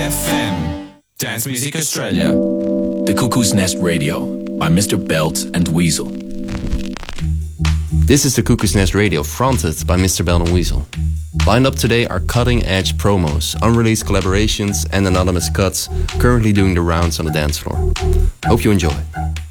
FM. Dance Music Australia. The Cuckoo's Nest Radio by Mr. Belt and Weasel. This is the Cuckoo's Nest Radio, fronted by Mr. Belt and Weasel. Lined up today are cutting-edge promos, unreleased collaborations and anonymous cuts currently doing the rounds on the dance floor. Hope you enjoy.